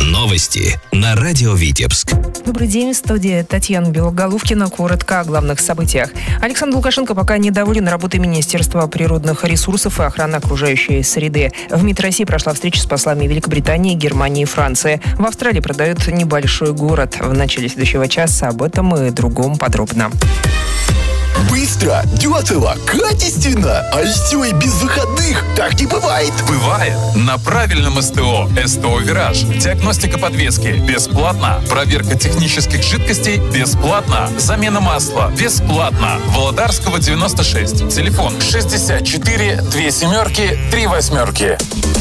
Новости на радио Витебск. Добрый день, в студии Татьяна Белоголовкина. Коротко о главных событиях. Александр Лукашенко пока недоволен работой Министерства природных ресурсов и охраны окружающей среды. В МИД России прошла встреча с послами Великобритании, Германии и Франции. В Австралии продают небольшой город. В начале следующего часа об этом и другом подробно. Быстро, дешево, качественно, а еще и без выходных. Так не бывает. Бывает. На правильном СТО. СТО «Вираж». Диагностика подвески. Бесплатно. Проверка технических жидкостей. Бесплатно. Замена масла. Бесплатно. Володарского, 96. Телефон 64 27 38.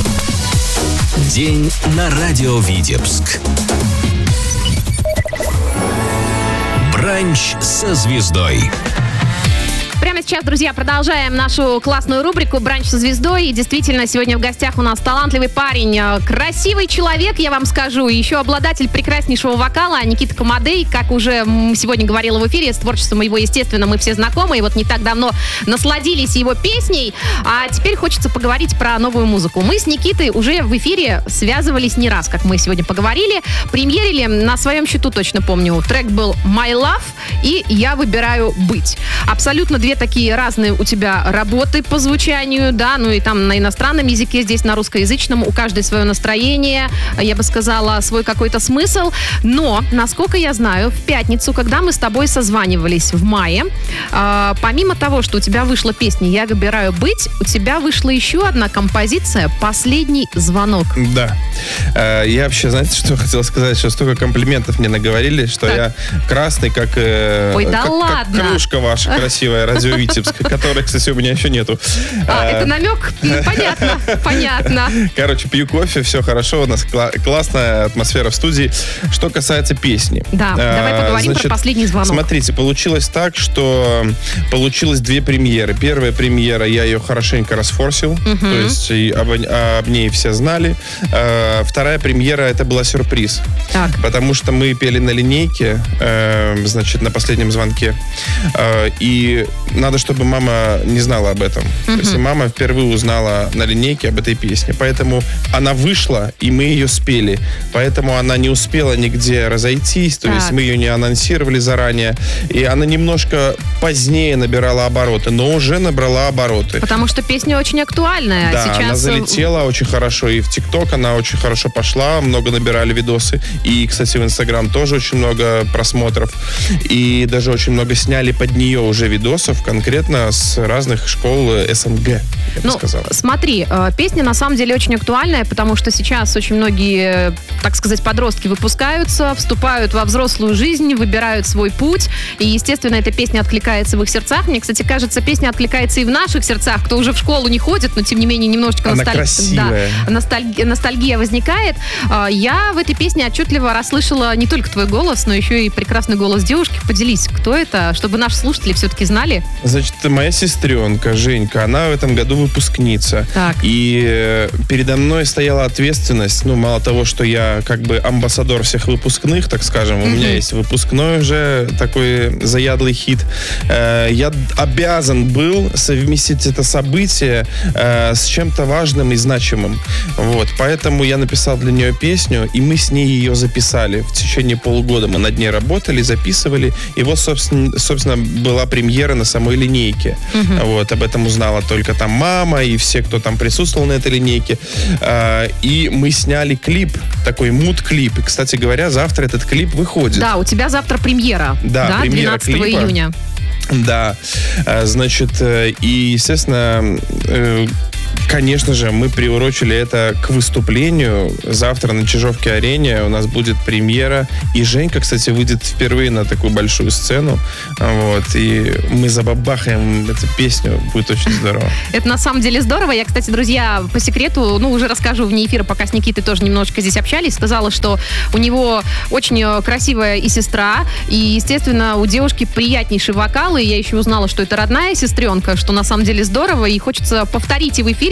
День на радио Витебск. Бранч со звездой. Прямо сейчас, друзья, продолжаем нашу классную рубрику «Бранч со звездой». И действительно, сегодня в гостях у нас талантливый парень, красивый человек, я вам скажу, и еще обладатель прекраснейшего вокала Никита Комадей. Как уже сегодня говорила в эфире, с творчеством его, естественно, мы все знакомы. И вот не так давно насладились его песней. А теперь хочется поговорить про новую музыку. Мы с Никитой уже в эфире связывались не раз, как мы сегодня поговорили. Премьерили, на своем счету точно помню, трек был «My Love» и «Я выбираю быть». Абсолютно две такие разные у тебя работы по звучанию, да, ну и там на иностранном языке, здесь на русскоязычном, у каждой свое настроение, я бы сказала, свой какой-то смысл. Но, насколько я знаю, в пятницу, когда мы с тобой созванивались в мае, помимо того, что у тебя вышла песня «Я выбираю быть», у тебя вышла еще одна композиция «Последний звонок». Да. Я вообще, знаете, что хотел сказать? Что столько комплиментов мне наговорили, что так. Я красный, как, ой, да как ладно. кружка ваша красивая, радио Витебск, которой, кстати, у меня еще нету. Это намек? Понятно. Короче, пью кофе, все хорошо, у нас классная атмосфера в студии. Что касается песни. Да, давай поговорим про «Последний звонок». Смотрите, получилось так, что получилось две премьеры. Первая премьера, я ее хорошенько расфорсил, то есть об ней все знали. Вторая премьера, это была сюрприз. Так. Потому что мы пели на линейке, значит, на «Последнем звонке». И надо, чтобы мама не знала об этом. То есть мама впервые узнала на линейке об этой песне. Поэтому она вышла, и мы ее спели. Поэтому она не успела нигде разойтись. То есть мы ее не анонсировали заранее. И она немножко позднее набирала обороты, но уже набрала обороты. Потому что песня очень актуальная. Да, сейчас она залетела очень хорошо. И в ТикТок она очень хорошо пошла. Много набирали видосы. И, кстати, в Инстаграм тоже очень много просмотров. И даже очень много сняли под нее уже видосов, конкретно с разных школ СНГ, я бы сказал. Смотри, песня на самом деле очень актуальная, потому что сейчас очень многие, так сказать, подростки выпускаются, вступают во взрослую жизнь, выбирают свой путь, и, естественно, эта песня откликается в их сердцах. Мне, кстати, кажется, песня откликается и в наших сердцах, кто уже в школу не ходит, но, тем не менее, немножечко ностальгия возникает. Я в этой песне отчетливо расслышала не только твой голос, но еще и прекрасный голос девушки. Поделись, кто это, чтобы наши слушатели все-таки знали. Значит, моя сестренка Женька, она в этом году выпускница. Так. И передо мной стояла ответственность, ну, мало того, что я как бы амбассадор всех выпускных, так скажем, у меня есть выпускной уже такой заядлый хит. Я обязан был совместить это событие с чем-то важным и значимым. Вот. Поэтому я написал для нее песню, и мы с ней ее записали. В течение полугода мы над ней работали, записывали. И вот, собственно, была премьера на самой линейке. Вот, об этом узнала только там мама и все, кто там присутствовал на этой линейке. И мы сняли клип, такой муд-клип. И, кстати говоря, завтра этот клип выходит. Да, у тебя завтра премьера. Да, премьера 12 июня. Да, значит, и, естественно, конечно же, мы приурочили это к выступлению. Завтра на Чижовке-арене у нас будет премьера. И Женька, кстати, выйдет впервые на такую большую сцену. Вот. И мы забабахаем эту песню. Будет очень здорово. Это на самом деле здорово. Я, кстати, друзья, по секрету, уже расскажу вне эфира, пока с Никитой тоже немножечко здесь общались. Сказала, что у него очень красивая и сестра. И, естественно, у девушки приятнейший вокал. И я еще узнала, что это родная сестренка, что на самом деле здорово. И хочется повторить и в эфире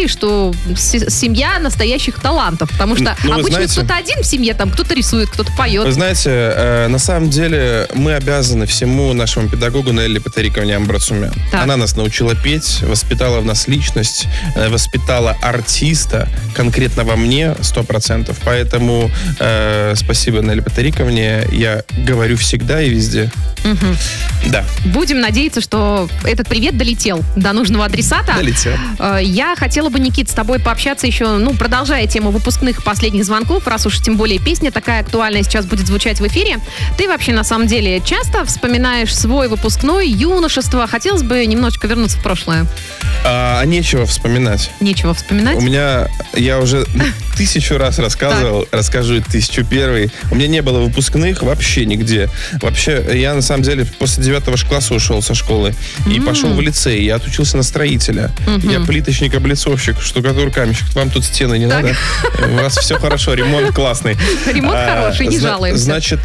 говорили, что семья настоящих талантов. Потому что обычно кто-то один в семье, там кто-то рисует, кто-то поет. Вы знаете, на самом деле мы обязаны всему нашему педагогу Нелли Патериковне Амбрацумян. Она нас научила петь, воспитала в нас личность, воспитала артиста, конкретно во мне 100%. Поэтому спасибо Нелли Патериковне. Я говорю всегда и везде. Да. Будем надеяться, что этот привет долетел до нужного адресата. Долетел. Я хотела бы, Никит, с тобой пообщаться еще, продолжая тему выпускных последних звонков, раз уж тем более песня такая актуальная сейчас будет звучать в эфире. Ты вообще, на самом деле, часто вспоминаешь свой выпускной, юношество? Хотелось бы немножечко вернуться в прошлое. Нечего вспоминать. Нечего вспоминать? Я уже 1000 раз рассказывал, расскажу 1001. У меня не было выпускных вообще нигде. Вообще, я на самом деле после 9 класса ушел со школы и пошел в лицей. Я отучился на строителя. Я плиточник, облицовщик, штукатур, каменщик. Вам тут стены не надо. У вас все хорошо, ремонт классный. Ремонт хороший, не жалуемся. Значит,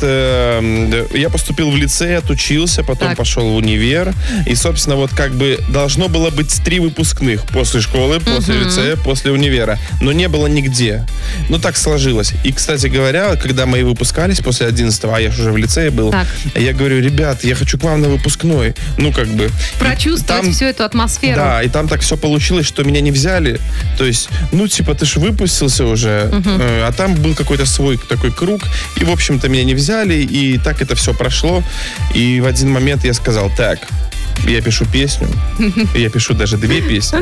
я поступил в лицей, отучился, потом пошел в универ. И, собственно, вот как бы должно было быть 3 выпускных после школы, после лицея, после универа. Но не было нигде. Так сложилось. И, кстати говоря, когда мои выпускались после 11-го, а я же уже в лицее был, я говорю: ребят, я хочу к вам на выпускной. Прочувствовать всю эту атмосферу. Да, и там так все получилось, что меня не взяли. То есть, ты ж выпустился уже, а там был какой-то свой такой круг, и, в общем-то, меня не взяли, и так это все прошло. И в один момент я сказал: так, я пишу песню, я пишу даже 2 песни,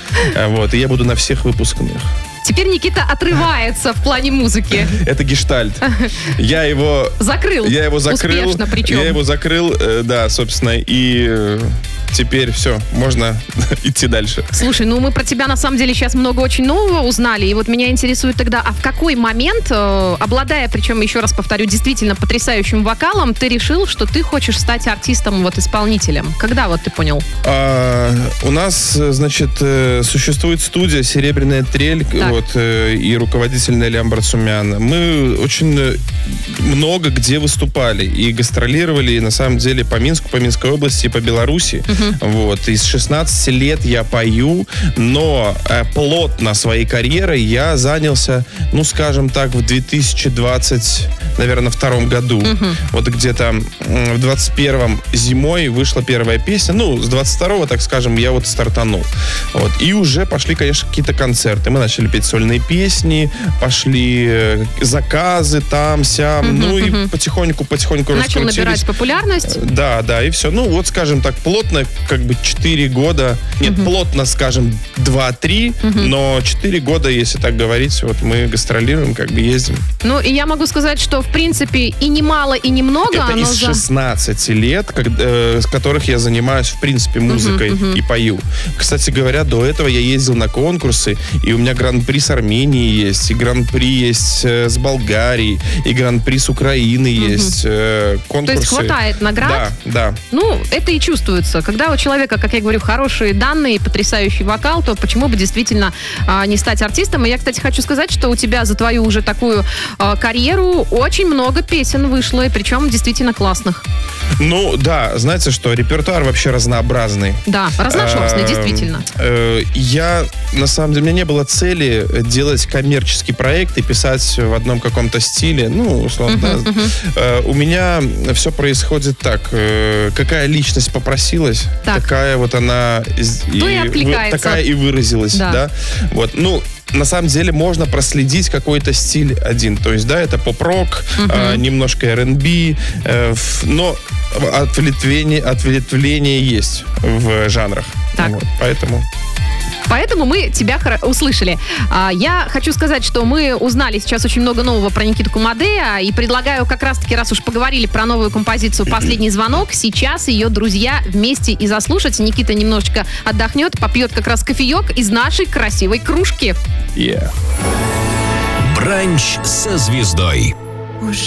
и я буду на всех выпускных. Теперь Никита отрывается в плане музыки. Это гештальт. Я его закрыл. Успешно причем. Я его закрыл, да, собственно, и теперь все, можно идти дальше. Слушай, мы про тебя на самом деле сейчас много очень нового узнали, и вот меня интересует тогда, а в какой момент, обладая, причем, еще раз повторю, действительно потрясающим вокалом, ты решил, что ты хочешь стать артистом, исполнителем? Когда ты понял? У нас, значит, существует студия «Серебряная трель», и руководитель Нелли Амбрацумян. Мы очень много где выступали и гастролировали, и на самом деле по Минску, по Минской области и по Беларуси. Из 16 лет я пою, но плотно своей карьерой я занялся, скажем так, в 2020, наверное, 2 году. Где-то в 21-м зимой вышла первая песня. с 22-го, так скажем, я стартанул. И уже пошли, конечно, какие-то концерты. Мы начали петь сольные песни, пошли заказы там-сям, и потихоньку начал набирать популярность. Да, и все. Скажем так, плотно 4 года, плотно, скажем, 2-3, но 4 года, если так говорить, мы гастролируем, ездим. И я могу сказать, что, в принципе, и не мало, и не много. Это из 16 лет, с которых я занимаюсь, в принципе, музыкой и пою. Кстати говоря, до этого я ездил на конкурсы, и у меня гран-при с Армении есть, и гран-при есть с Болгарии, и гран-при с Украины есть. Конкурсы. То есть хватает наград? Да. Это и чувствуется. Когда у человека, как я говорю, хорошие данные, потрясающий вокал, то почему бы действительно не стать артистом? И я, кстати, хочу сказать, что у тебя за твою уже такую карьеру очень много песен вышло, и причем действительно классных. Да, знаете что, репертуар вообще разнообразный. Да, разношерстный, действительно. Я, на самом деле, у меня не было цели делать коммерческий проект и писать в одном каком-то стиле. Условно, у меня все происходит так. Какая личность попросилась, такая она такая и выразилась. Да. На самом деле можно проследить какой-то стиль один. То есть, это поп-рок, немножко R&B, но ответвление есть в жанрах. Поэтому мы тебя услышали. Я хочу сказать, что мы узнали сейчас очень много нового про Никиту Кумадея, и предлагаю как раз-таки, раз уж поговорили про новую композицию «Последний звонок», сейчас ее, друзья, вместе и заслушать. Никита немножечко отдохнет, попьет как раз кофеек из нашей красивой кружки. Бранч со звездой.